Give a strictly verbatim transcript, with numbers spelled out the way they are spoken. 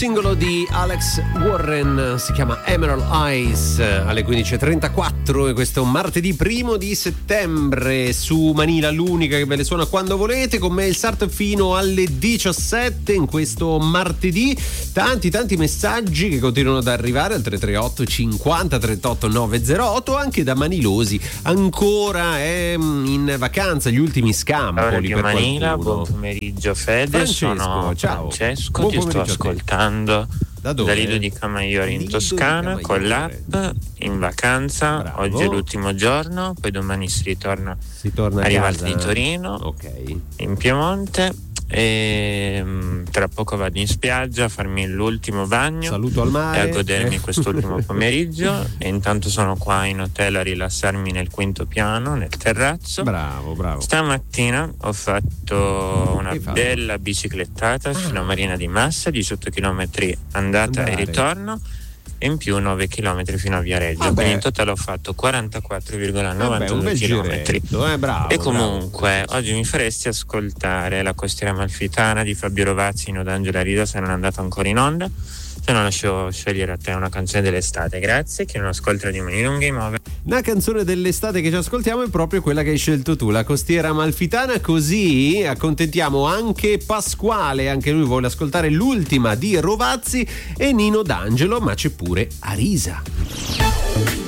singolo di Alex Warren, si chiama Emerald Eyes, alle quindici e trentaquattro e questo martedì primo di settembre su Manila, l'unica che ve le suona quando volete, con me il Sarto fino alle diciassette in questo martedì. Tanti tanti messaggi che continuano ad arrivare al tre tre otto cinquanta trentotto novecentotto, anche da Manilosi, ancora è in vacanza, gli ultimi scampoli per Manila, qualcuno. buon pomeriggio Fede, Francesco, sono ciao. Francesco, Buon ti sto pomeriggio a te. ascoltando Da dove? da Lido di Camaiore in Lido di Toscana Camaiore. con l'app, in vacanza. Bravo. Oggi è l'ultimo giorno, poi domani si ritorna Si torna a a Rivalta casa. di Torino, Ok. in Piemonte, e mm, tra poco vado in spiaggia a farmi l'ultimo bagno Saluto al e mare. a godermi quest'ultimo pomeriggio, e intanto sono qua in hotel a rilassarmi nel quinto piano, nel terrazzo. Bravo, bravo. Stamattina ho fatto una Che hai fatto? bella biciclettata Ah. fino a Marina di Massa, diciotto chilometri andata Andare. e ritorno, e in più nove chilometri fino a Viareggio. Vabbè. Quindi in totale ho fatto quarantaquattro virgola Vabbè, un novantadue bel chilometri. giretto, eh, bravo. E comunque bravo. oggi mi faresti ascoltare La costiera amalfitana di Fabio Rovazzi in D'Angela Rida, se non è andato ancora in onda. Se no lascio scegliere a te una canzone dell'estate. Grazie, che non ascolta di Mani Lunghe Game. La canzone dell'estate che ci ascoltiamo è proprio quella che hai scelto tu, La costiera amalfitana, così accontentiamo anche Pasquale, anche lui vuole ascoltare l'ultima di Rovazzi, e Nino D'Angelo, ma c'è pure Arisa.